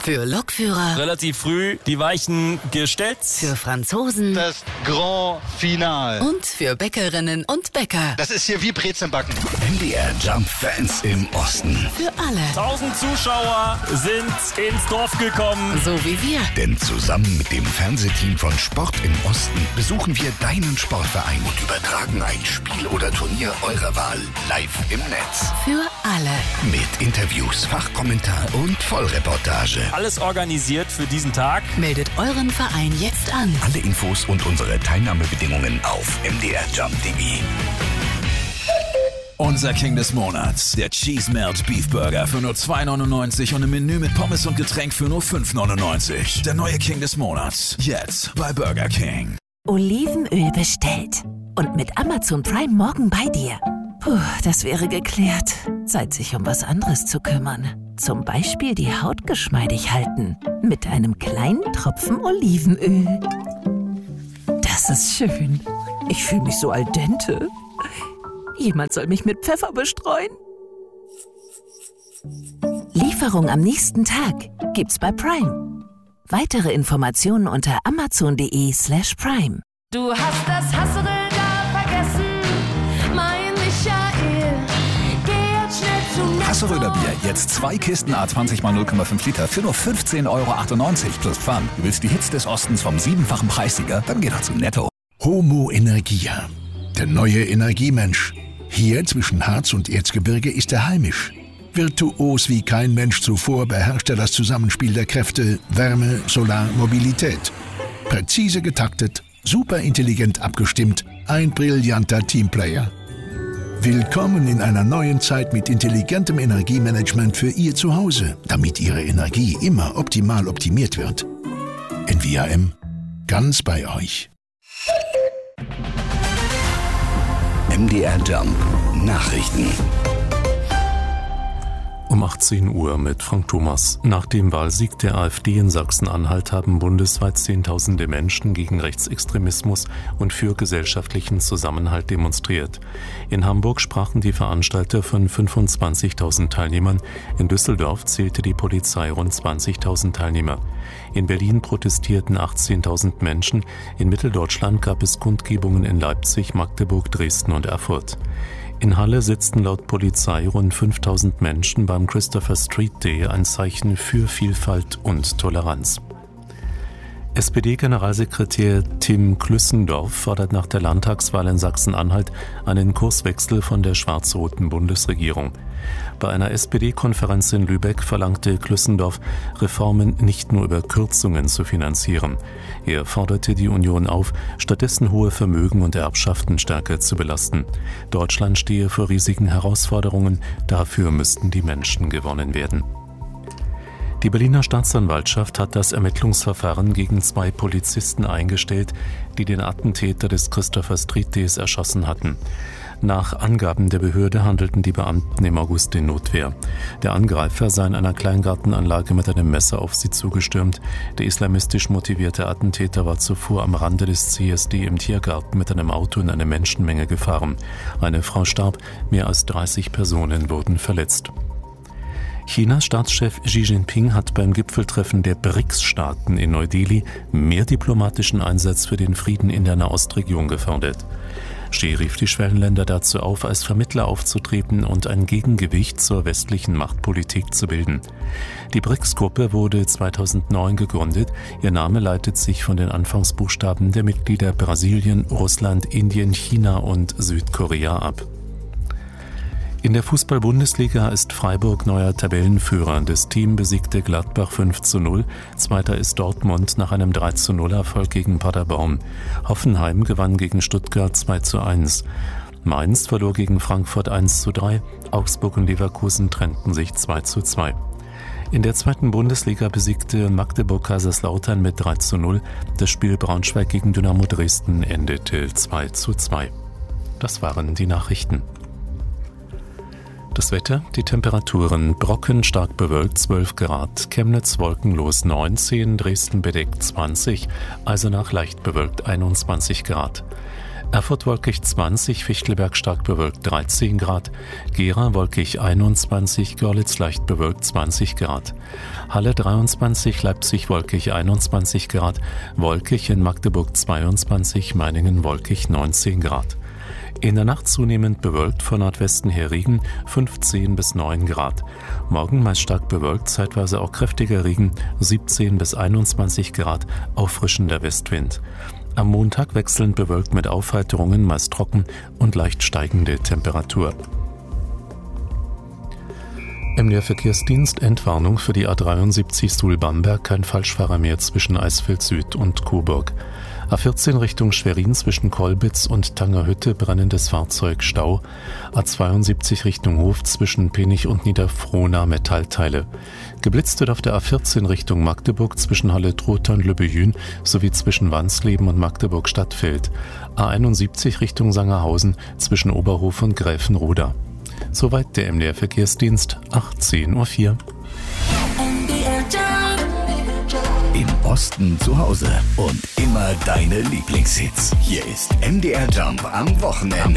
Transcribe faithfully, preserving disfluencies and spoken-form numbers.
Für Lokführer. Relativ früh die Weichen gestellt. Für Franzosen. Das Grand Finale. Und für Bäckerinnen und Bäcker. Das ist hier wie Brezenbacken. M D R Jump Fans im Osten. Für alle. Tausend Zuschauer sind ins Dorf gekommen. So wie wir. Denn zusammen mit dem Fernsehteam von Sport im Osten besuchen wir deinen Sportverein und übertragen ein Spiel oder Turnier eurer Wahl live im Netz. Für alle. Mit Interviews, Fachkommentar und Vollreportage. Alles organisiert für diesen Tag. Meldet euren Verein jetzt an. Alle Infos und unsere Teilnahmebedingungen auf m d r jump punkt d e. Unser King des Monats, der Cheese Melt Beef Burger für nur zwei neunundneunzig und ein Menü mit Pommes und Getränk für nur fünf neunundneunzig. Der neue King des Monats, jetzt bei Burger King. Olivenöl bestellt und mit Amazon Prime morgen bei dir. Puh, das wäre geklärt. Zeit, sich um was anderes zu kümmern. Zum Beispiel die Haut geschmeidig halten. Mit einem kleinen Tropfen Olivenöl. Das ist schön. Ich fühle mich so al dente. Jemand soll mich mit Pfeffer bestreuen. Lieferung am nächsten Tag gibt's bei Prime. Weitere Informationen unter amazon.de slash prime. Du hast das Hasserl da vergessen, mein Michael. Geh jetzt schnell zum Netto. Hasseröder Bier, jetzt zwei Kisten A zwanzig mal null Komma fünf Liter für nur fünfzehn Euro achtundneunzig plus Pfand. Du willst die Hits des Ostens vom siebenfachen Preissieger? Dann geh doch zum Netto. Homo Energia, der neue Energiemensch. Hier zwischen Harz und Erzgebirge ist er heimisch. Virtuos wie kein Mensch zuvor beherrscht er das Zusammenspiel der Kräfte Wärme, Solar, Mobilität. Präzise getaktet, superintelligent abgestimmt, ein brillanter Teamplayer. Willkommen in einer neuen Zeit mit intelligentem Energiemanagement für Ihr Zuhause, damit Ihre Energie immer optimal optimiert wird. N V A M, ganz bei euch. M D R Jump Nachrichten. Um achtzehn Uhr mit Frank Thomas. Nach dem Wahlsieg der AfD in Sachsen-Anhalt haben bundesweit Zehntausende Menschen gegen Rechtsextremismus und für gesellschaftlichen Zusammenhalt demonstriert. In Hamburg sprachen die Veranstalter von fünfundzwanzigtausend Teilnehmern. In Düsseldorf zählte die Polizei rund zwanzigtausend Teilnehmer. In Berlin protestierten achtzehntausend Menschen. In Mitteldeutschland gab es Kundgebungen in Leipzig, Magdeburg, Dresden und Erfurt. In Halle sitzten laut Polizei rund fünftausend Menschen beim Christopher Street Day, ein Zeichen für Vielfalt und Toleranz. S P D-Generalsekretär Tim Klüssendorf fordert nach der Landtagswahl in Sachsen-Anhalt einen Kurswechsel von der schwarz-roten Bundesregierung. Bei einer S P D-Konferenz in Lübeck verlangte Klüssendorf, Reformen nicht nur über Kürzungen zu finanzieren. Er forderte die Union auf, stattdessen hohe Vermögen und Erbschaften stärker zu belasten. Deutschland stehe vor riesigen Herausforderungen, dafür müssten die Menschen gewonnen werden. Die Berliner Staatsanwaltschaft hat das Ermittlungsverfahren gegen zwei Polizisten eingestellt, die den Attentäter des Christopher Street Days erschossen hatten. Nach Angaben der Behörde handelten die Beamten im August in Notwehr. Der Angreifer sei in einer Kleingartenanlage mit einem Messer auf sie zugestürmt. Der islamistisch motivierte Attentäter war zuvor am Rande des C S D im Tiergarten mit einem Auto in eine Menschenmenge gefahren. Eine Frau starb, mehr als dreißig Personen wurden verletzt. Chinas Staatschef Xi Jinping hat beim Gipfeltreffen der B R I C S-Staaten in Neu-Delhi mehr diplomatischen Einsatz für den Frieden in der Nahostregion gefordert. Xi rief die Schwellenländer dazu auf, als Vermittler aufzutreten und ein Gegengewicht zur westlichen Machtpolitik zu bilden. Die B R I C S-Gruppe wurde zweitausendneun gegründet. Ihr Name leitet sich von den Anfangsbuchstaben der Mitglieder Brasilien, Russland, Indien, China und Südkorea ab. In der Fußball-Bundesliga ist Freiburg neuer Tabellenführer. Das Team besiegte Gladbach fünf zu null. Zweiter ist Dortmund nach einem drei zu null Erfolg gegen Paderborn. Hoffenheim gewann gegen Stuttgart zwei zu eins. Mainz verlor gegen Frankfurt eins zu drei. Augsburg und Leverkusen trennten sich zwei zu zwei. In der zweiten Bundesliga besiegte Magdeburg Kaiserslautern mit drei zu null. Das Spiel Braunschweig gegen Dynamo Dresden endete zwei zu zwei. Das waren die Nachrichten. Das Wetter, die Temperaturen: Brocken stark bewölkt zwölf Grad, Chemnitz wolkenlos neunzehn, Dresden bedeckt zwanzig, Eisenach leicht bewölkt einundzwanzig Grad. Erfurt wolkig zwanzig, Fichtelberg stark bewölkt dreizehn Grad, Gera wolkig einundzwanzig, Görlitz leicht bewölkt zwanzig Grad, Halle dreiundzwanzig, Leipzig wolkig einundzwanzig Grad, wolkig in Magdeburg zweiundzwanzig, Meiningen wolkig neunzehn Grad. In der Nacht zunehmend bewölkt, von Nordwesten her Regen, fünfzehn bis neun Grad. Morgen meist stark bewölkt, zeitweise auch kräftiger Regen, siebzehn bis einundzwanzig Grad, auffrischender Westwind. Am Montag wechselnd bewölkt mit Aufheiterungen, meist trocken und leicht steigende Temperatur. M D R-Verkehrsdienst Entwarnung für die A dreiundsiebzig Suhl-Bamberg, kein Falschfahrer mehr zwischen Eisfeld Süd und Coburg. A vierzehn Richtung Schwerin zwischen Kolbitz und Tangerhütte brennendes Fahrzeug Stau. A zweiundsiebzig Richtung Hof zwischen Penich und Niederfrohna Metallteile. Geblitzt wird auf der A vierzehn Richtung Magdeburg zwischen Halle-Trotha und Lübbehün sowie zwischen Wansleben und Magdeburg-Stadtfeld. A einundsiebzig Richtung Sangerhausen zwischen Oberhof und Gräfenroda. Soweit der M D R-Verkehrsdienst, achtzehn Uhr vier. Im Osten zu Hause und immer deine Lieblingshits. Hier ist M D R Jump am Wochenende.